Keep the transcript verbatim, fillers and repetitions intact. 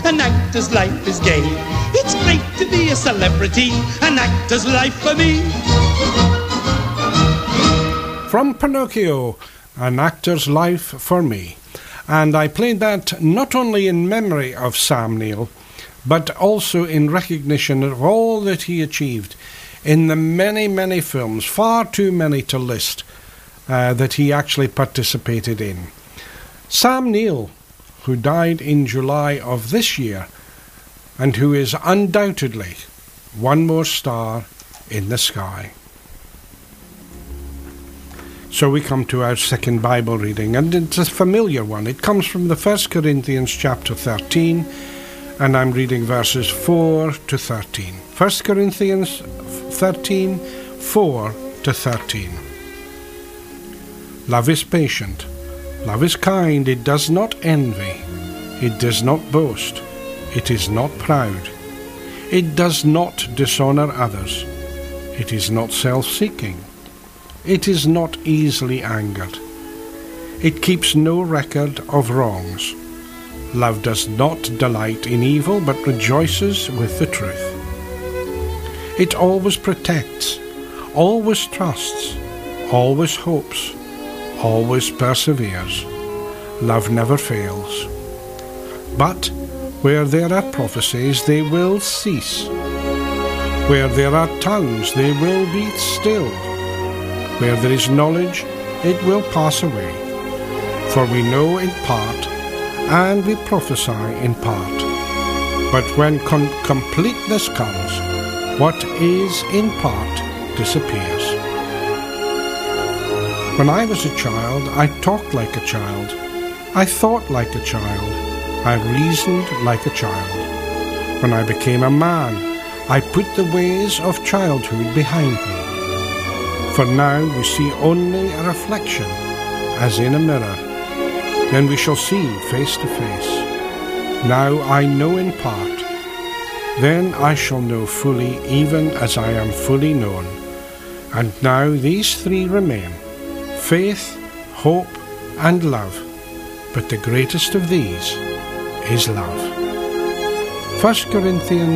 an actor's life is gay. It's great to be a celebrity, an actor's life for me. From Pinocchio, An Actor's Life for Me. And I played that not only in memory of Sam Neill, but also in recognition of all that he achieved in the many, many films, far too many to list, uh, that he actually participated in. Sam Neill, who died in July of this year, and who is undoubtedly one more star in the sky. So we come to our second Bible reading, and it's a familiar one. It comes from the First Corinthians chapter thirteen, and I'm reading verses four to thirteen. First Corinthians thirteen, four to thirteen. Love is patient. Love is kind. It does not envy. It does not boast. It is not proud. It does not dishonor others. It is not self-seeking. It is not easily angered. It keeps no record of wrongs. Love does not delight in evil, but rejoices with the truth. It always protects, always trusts, always hopes, always perseveres. Love never fails. But where there are prophecies, they will cease. Where there are tongues, they will be stilled. Where there is knowledge, it will pass away. For we know in part, and we prophesy in part. But when com- completeness comes, what is in part disappears. When I was a child, I talked like a child. I thought like a child. I reasoned like a child. When I became a man, I put the ways of childhood behind me. For now we see only a reflection, as in a mirror. Then we shall see face to face. Now I know in part. Then I shall know fully, even as I am fully known. And now these three remain: faith, hope, and love. But the greatest of these is love. First Corinthians